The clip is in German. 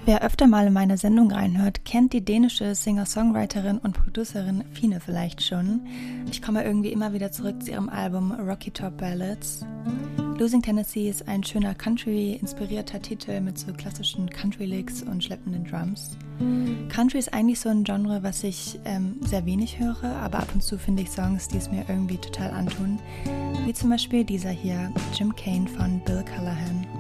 Wer öfter mal in meine Sendung reinhört, kennt die dänische Singer-Songwriterin und Producerin Fine vielleicht schon. Ich komme irgendwie immer wieder zurück zu ihrem Album Rocky Top Ballads. Losing Tennessee ist ein schöner Country-inspirierter Titel mit so klassischen Country-Licks und schleppenden Drums. Country ist eigentlich so ein Genre, was ich sehr wenig höre, aber ab und zu finde ich Songs, die es mir irgendwie total antun. Wie zum Beispiel dieser hier, Jim Kane von Bill Callahan.